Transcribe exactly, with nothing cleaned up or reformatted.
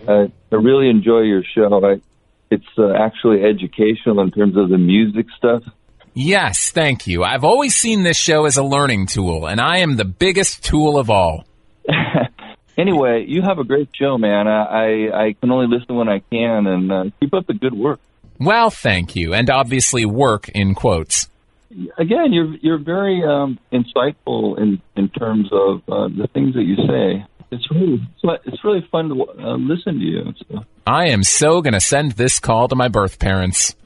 I, I really enjoy your show. I, it's uh, actually educational in terms of the music stuff. Yes, thank you. I've always seen this show as a learning tool, and I am the biggest tool of all. Anyway, you have a great show, man. I, I, I can only listen when I can, and uh, keep up the good work. Well, thank you, and obviously work in quotes. Again, you're you're very um, insightful in, in terms of uh, the things that you say. It's really it's really fun to uh, listen to you. So. I am so going to send this call to my birth parents.